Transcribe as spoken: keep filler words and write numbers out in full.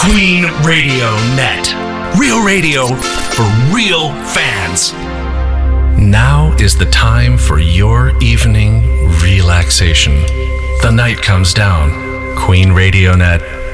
Queen Radio Net. Real radio for real fans. Now is the time for your evening relaxation. The night comes down. Queen Radio Net